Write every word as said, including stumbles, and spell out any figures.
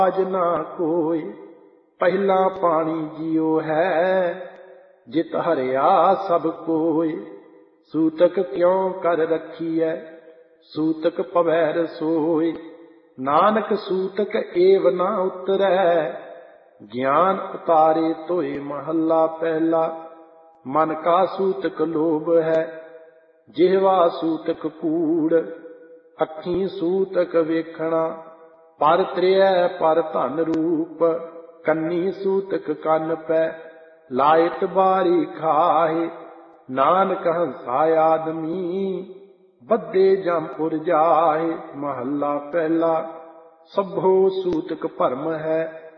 आज ना कोई। पहला पानी जियो है जित हरिया सब कोई। सूतक क्यों कर रखी है सूतक पवै रसोई। नानक सूतक एव ना उतरै ज्ञान उतारे तोय। महला पहला। मन का सूतक लोभ है जिहवा सूतक कूड़। अखी सूतक वेखना पर त्रिय पर धन रूप। कन्नी सूतक कन पै लायत बारी खाए। नानक हंसा आदमी बद्धे जमपुर जाए। महला पहला। सभो सूतक भरम है